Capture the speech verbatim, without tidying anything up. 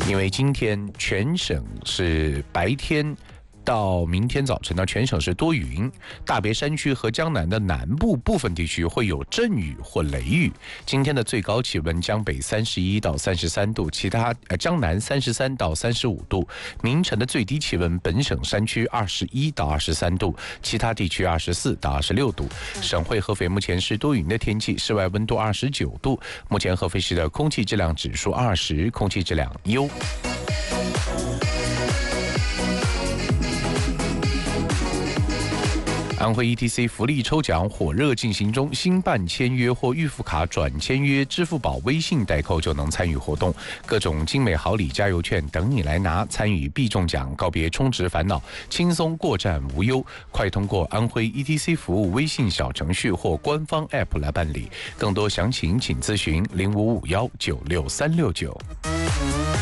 因为今天全省是白天到明天早晨呢，全省是多云，大别山区和江南的南部部分地区会有阵雨或雷雨。今天的最高气温江北三十一到三十三度，其他呃江南三十三到三十五度。明晨的最低气温本省山区二十一到二十三度，其他地区二十四到二十六度。省会合肥目前是多云的天气，室外温度二十九度。目前合肥市的空气质量指数二十，空气质量优。安徽 E T C 福利抽奖火热进行中，新办签约或预付卡转签约，支付宝、微信代扣就能参与活动，各种精美好礼、加油券等你来拿，参与必中奖，告别充值烦恼，轻松过站无忧。快通过安徽 E T C 服务微信小程序或官方 App 来办理，更多详情请咨询零五五幺九六三六九。